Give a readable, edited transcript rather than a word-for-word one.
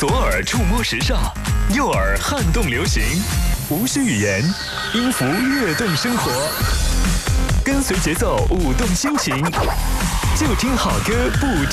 左耳触摸时尚，右耳撼动流行，无需语言，音符跃动生活，跟随节奏舞动心情，就听好歌不听。